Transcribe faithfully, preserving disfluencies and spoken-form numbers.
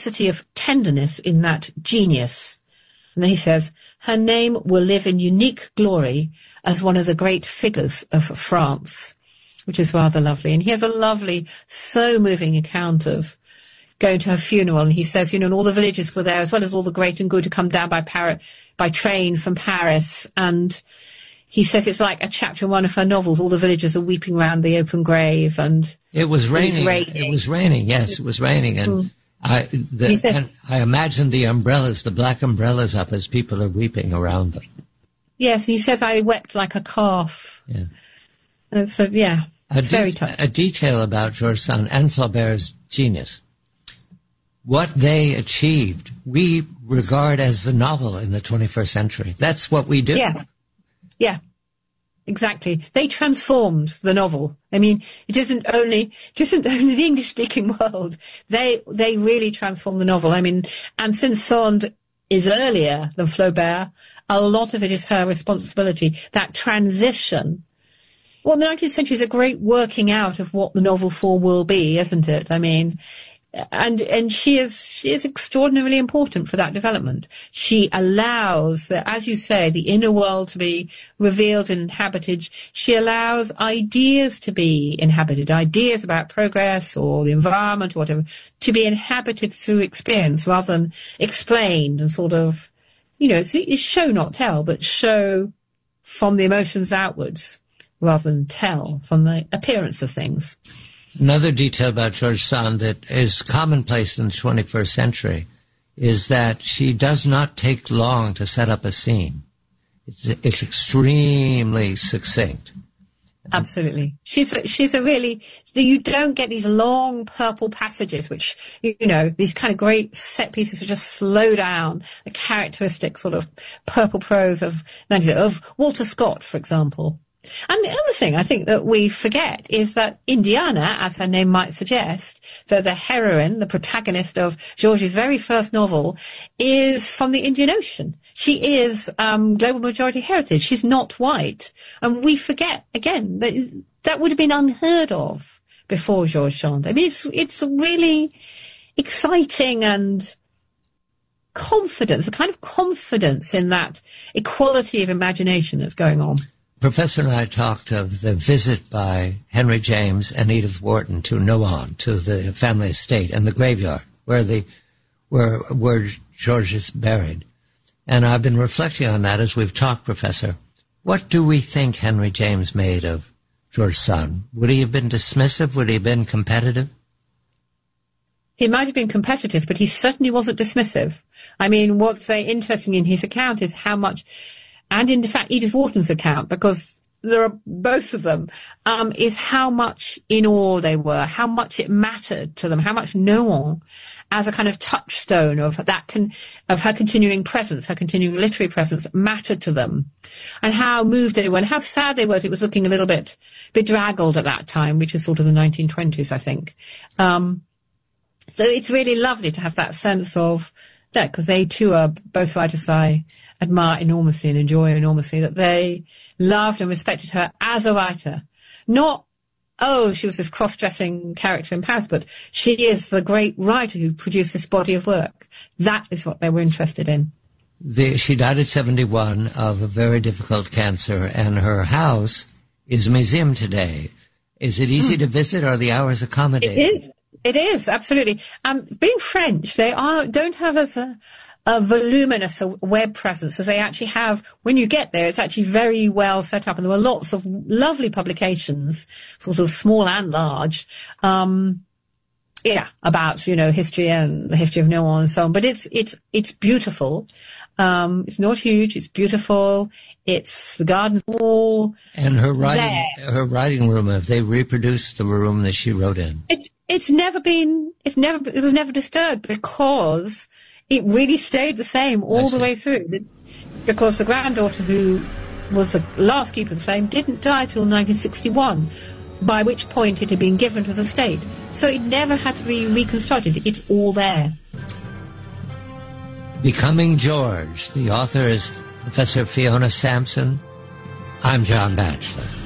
intensity of tenderness in that genius. And then he says, her name will live in unique glory as one of the great figures of France, which is rather lovely. And he has a lovely, so moving account of going to her funeral. And he says, you know, and all the villagers were there, as well as all the great and good who come down by Paris, by train from Paris. And he says it's like a chapter in one of her novels. All the villagers are weeping round the open grave. And it was raining. It was raining. It was raining. Yes, it was raining. And Mm. I, the, said, and I imagine the umbrellas, the black umbrellas up as people are weeping around them. Yes, he says, I wept like a calf. Yeah. And so, yeah, A, it's very de- touching. a detail about George Sand and Flaubert's genius. What they achieved, we regard as the novel in the twenty-first century. That's what we do. Yeah, yeah, exactly. They transformed the novel. I mean, it isn't only, it isn't only the English-speaking world. They they really transformed the novel. I mean, and since Sand is earlier than Flaubert, a lot of it is her responsibility. That transition. Well, the nineteenth century is a great working out of what the novel form will be, isn't it? I mean, and and she is she is extraordinarily important for that development. She allows, uh, as you say, the inner world to be revealed and inhabited. She allows ideas to be inhabited, ideas about progress or the environment or whatever, to be inhabited through experience rather than explained and sort of, you know, it's, it's show not tell, but show from the emotions outwards rather than tell from the appearance of things. Another detail about George Sand that is commonplace in the twenty-first century is that she does not take long to set up a scene. It's, it's extremely succinct. Absolutely. She's a, she's a really, you don't get these long purple passages, which, you know, these kind of great set pieces which just slow down, the characteristic sort of purple prose of, of Walter Scott, for example. And the other thing I think that we forget is that Indiana, as her name might suggest, so the heroine, the protagonist of George's very first novel, is from the Indian Ocean. She is um, global majority heritage. She's not white. And we forget, again, that that would have been unheard of before George Sand. I mean, it's, it's really exciting and confidence, a kind of confidence in that equality of imagination that's going on. Professor and I talked of the visit by Henry James and Edith Wharton to Nohant, to the family estate and the graveyard where the where where George is buried. And I've been reflecting on that as we've talked, Professor. What do we think Henry James made of George Sand? Would he have been dismissive? Would he have been competitive? He might have been competitive, but he certainly wasn't dismissive. I mean, what's very interesting in his account is how much, and in fact Edith Wharton's account, because there are both of them, um, is how much in awe they were, how much it mattered to them, how much Nohant, as a kind of touchstone of that, con- of her continuing presence, her continuing literary presence, mattered to them, and how moved they were, and how sad they were. It was looking a little bit bedraggled at that time, which is sort of the nineteen twenties, I think. Um, so it's really lovely to have that sense of that, because they too are both writers I admire enormously and enjoy enormously, that they loved and respected her as a writer. Not, oh, she was this cross-dressing character in Paris, but she is the great writer who produced this body of work. That is what they were interested in. The, she died at seventy-one of a very difficult cancer, and her house is a museum today. Is it easy mm. to visit? Are the hours accommodated? It is. It is, absolutely. Um, being French, they are don't have as a, a voluminous a web presence as they actually have. When you get there, it's actually very well set up, and there were lots of lovely publications, sort of small and large, um, yeah, about, you know, history and the history of Nohant and so on. But it's it's it's beautiful. Um, it's not huge. It's beautiful. It's the garden wall. And her writing, there. her writing room, have they reproduced the room that she wrote in? It's it's never been. It's never. It was never disturbed because it really stayed the same all the way through. Because the granddaughter, who was the last keeper of the flame, didn't die till nineteen sixty-one, by which point it had been given to the state. So it never had to be reconstructed. It's all there. Becoming George. The author is Professor Fiona Sampson. I'm John Batchelor.